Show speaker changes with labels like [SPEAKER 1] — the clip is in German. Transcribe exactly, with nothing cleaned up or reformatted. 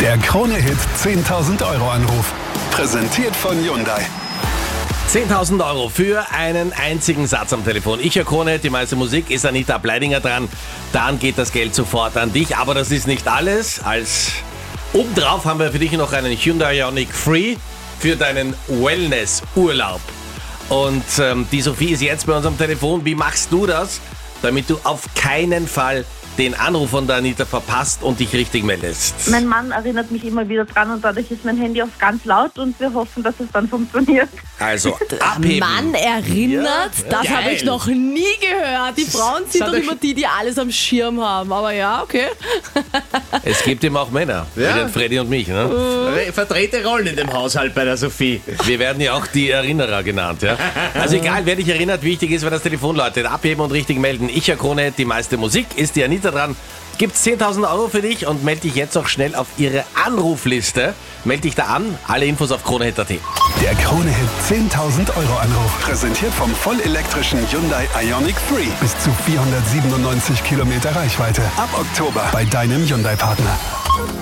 [SPEAKER 1] Der Krone-Hit zehntausend Euro Anruf. Präsentiert von Hyundai.
[SPEAKER 2] zehntausend Euro für einen einzigen Satz am Telefon. Ich höre Krone, die meiste Musik, ist Anita Bleidinger dran. Dann geht das Geld sofort an dich. Aber das ist nicht alles. Als obendrauf haben wir für dich noch einen Hyundai Ioniq Free für deinen Wellness-Urlaub. Und ähm, die Sophie ist jetzt bei uns am Telefon. Wie machst du das, damit du auf keinen Fall den Anruf von der Anita verpasst und dich richtig meldest?
[SPEAKER 3] Mein Mann erinnert mich immer wieder dran und dadurch ist mein Handy oft ganz laut und wir hoffen, dass es dann funktioniert.
[SPEAKER 2] Also, abheben.
[SPEAKER 4] Mann erinnert,
[SPEAKER 2] Ja,
[SPEAKER 4] das
[SPEAKER 2] geil.
[SPEAKER 4] habe ich noch nie gehört. Die Frauen sind doch immer die, die alles am Schirm haben. Aber ja, okay.
[SPEAKER 2] Es gibt eben auch Männer,
[SPEAKER 5] Ja.
[SPEAKER 2] wie den Freddy und mich. Ne?
[SPEAKER 5] Verdrehte Rollen in dem Haushalt bei der Sophie.
[SPEAKER 2] Wir werden ja auch die Erinnerer genannt. Ja? Also egal, wer dich erinnert, wichtig ist, wenn das Telefon läutet, abheben und richtig melden. Ich höre Krone, die meiste Musik, ist die Anita dran. Gibt's zehntausend Euro für dich und melde dich jetzt auch schnell auf ihre Anrufliste. Melde dich da an, alle Infos auf kronehit punkt at.
[SPEAKER 1] Der Krone-Hit zehntausend Euro Anruf. Präsentiert vom vollelektrischen Hyundai Ioniq Free. Bis zu vierhundertsiebenundneunzig Kilometer Reichweite. Ab Oktober bei deinem Hyundai-Partner.